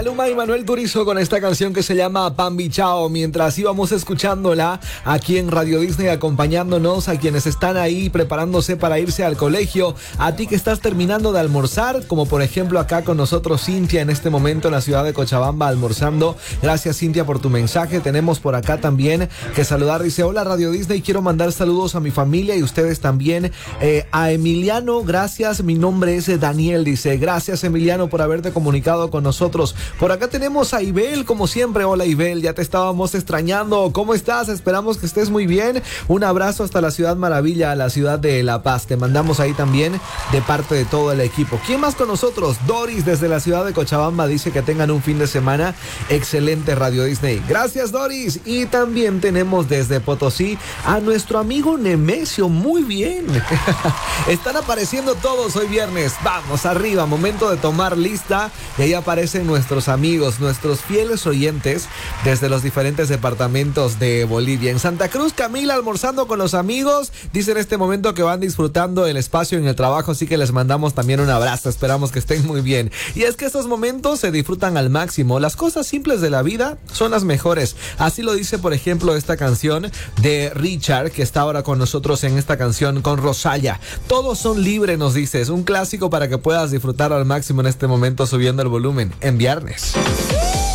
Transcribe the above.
Maluma y Manuel Turizo con esta canción que se llama Bambi Chao. Mientras íbamos escuchándola aquí en Radio Disney, acompañándonos a quienes están ahí preparándose para irse al colegio, a ti que estás terminando de almorzar, como por ejemplo acá con nosotros Cintia en este momento en la ciudad de Cochabamba almorzando. Gracias, Cintia, por tu mensaje. Tenemos por acá también que saludar, dice: hola Radio Disney, quiero mandar saludos a mi familia y ustedes también. A Emiliano, gracias, mi nombre es Daniel, dice: gracias Emiliano por haberte comunicado con nosotros. Por acá tenemos a Ibel, como siempre. Hola Ibel, ya te estábamos extrañando. ¿Cómo estás? Esperamos que estés muy bien. Un abrazo hasta la Ciudad Maravilla, la ciudad de La Paz. Te mandamos ahí también de parte de todo el equipo. ¿Quién más con nosotros? Doris desde la ciudad de Cochabamba dice que tengan un fin de semana excelente, Radio Disney. Gracias, Doris. Y también tenemos desde Potosí a nuestro amigo Nemesio. Muy bien. Están apareciendo todos hoy viernes. Vamos arriba, momento de tomar lista. Y ahí aparecen nuestros amigos, nuestros fieles oyentes desde los diferentes departamentos de Bolivia. En Santa Cruz, Camila almorzando con los amigos. Dice en este momento que van disfrutando el espacio en el trabajo, así que les mandamos también un abrazo. Esperamos que estén muy bien. Y es que estos momentos se disfrutan al máximo. Las cosas simples de la vida son las mejores. Así lo dice, por ejemplo, esta canción de Richard, que está ahora con nosotros en esta canción con Rosalía. Todos son libres, nos dices. Un clásico para que puedas disfrutar al máximo en este momento, subiendo el volumen en viernes.